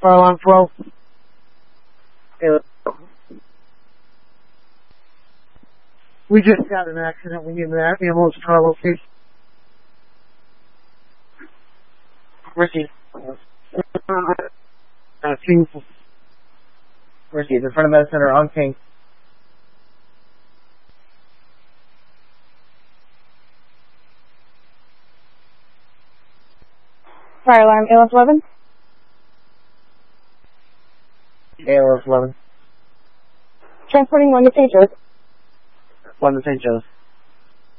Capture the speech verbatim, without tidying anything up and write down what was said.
Fire alarm twelve. We just got an accident. We need an ambulance to our location. Receive. Uh, King. Receive. In front of Med Center on King. Fire alarm, A L S eleven. A L S eleven. Transporting one to Saint Joe's. One to Saint Joe's.